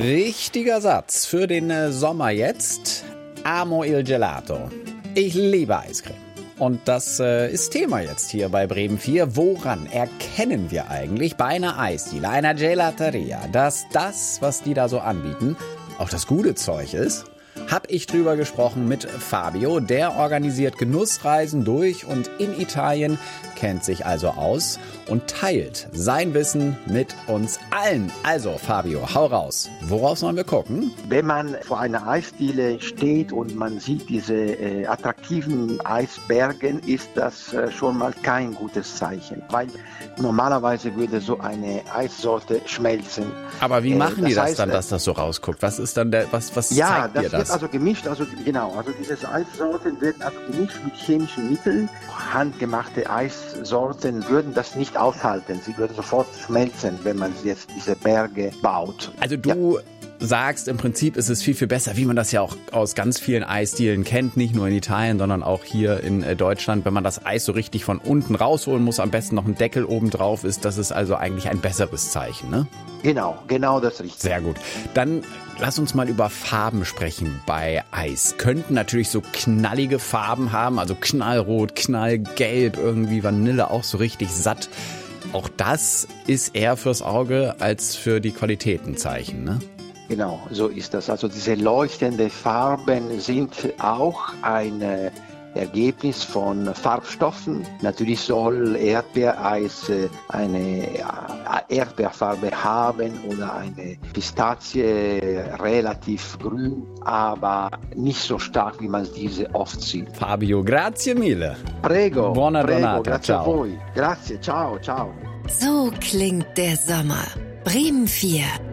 Richtiger Satz für den Sommer jetzt. Amo il gelato. Ich liebe Eiscreme. Und das ist Thema jetzt hier bei Bremen 4. Woran erkennen wir eigentlich bei einer Eisdiele, einer Gelateria, dass das, was die da so anbieten, auch das gute Zeug ist? Hab ich drüber gesprochen mit Fabio, der organisiert Genussreisen durch und in Italien, kennt sich also aus und teilt sein Wissen mit uns allen. Also Fabio, hau raus. Worauf sollen wir gucken? Wenn man vor einer Eisdiele steht und man sieht diese attraktiven Eisbergen, ist das schon mal kein gutes Zeichen, weil normalerweise würde so eine Eissorte schmelzen. Aber wie machen die das dann, dass das so rausguckt? Was ist dann was zeigt dir das? Wird also gemischt, also diese Eissorten werden also gemischt mit chemischen Mitteln. Handgemachte Eissorten würden das nicht aushalten. Sie würden sofort schmelzen, wenn man jetzt diese Berge baut. Also du sagst, im Prinzip ist es viel, viel besser, wie man das ja auch aus ganz vielen Eisdielen kennt, nicht nur in Italien, sondern auch hier in Deutschland, wenn man das Eis so richtig von unten rausholen muss, am besten noch ein Deckel oben drauf ist, das ist also eigentlich ein besseres Zeichen, ne? Genau das ist richtig. Sehr gut. Dann lass uns mal über Farben sprechen bei Eis. Könnten natürlich so knallige Farben haben, also knallrot, knallgelb, irgendwie Vanille auch so richtig satt. Auch das ist eher fürs Auge als für die Qualität ein Zeichen, ne? Genau, so ist das. Also diese leuchtenden Farben sind auch ein Ergebnis von Farbstoffen. Natürlich soll Erdbeereis eine Erdbeerfarbe haben oder eine Pistazie relativ grün, aber nicht so stark, wie man diese oft sieht. Fabio, grazie mille. Prego. Buona giornata. Grazie ciao. a voi. Grazie, ciao. So klingt der Sommer. Bremen 4.